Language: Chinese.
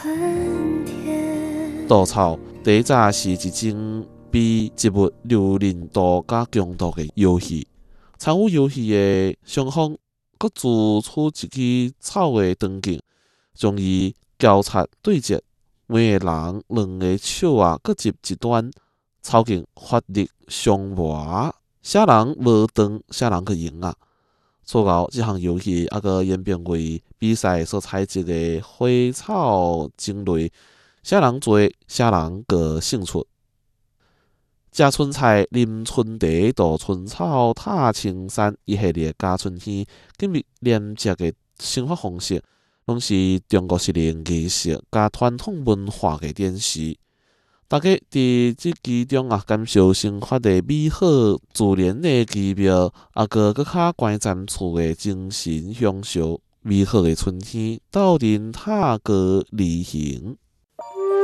稻草第早是一种比植物柔韧度较强度的游戏。参与游戏的双方各自取一支草的长茎，将伊交叉对折，每个人两个手各执一端，草茎发力相磨。啥人无长，啥人去赢啊！此后，这项游戏阁演变为比赛所采集的花草种类，啥人多，啥人个胜出。食春菜、啉春茶、渡春草、踏青山一系列加春天紧密连接的生活方式，拢是中国式的艺术加传统文化的典示。大家伫即其中感受生活的美好、自然的奇妙，阁较关瞻厝的精神享受美好的春天，斗阵踏歌旅行。